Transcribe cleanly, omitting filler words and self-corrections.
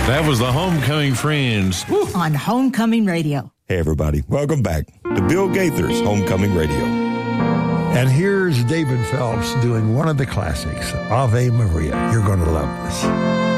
That was the Homecoming Friends. Woo. On Homecoming Radio. Hey, everybody. Welcome back to Bill Gaither's Homecoming Radio. And here's David Phelps doing one of the classics, Ave Maria. You're going to love this.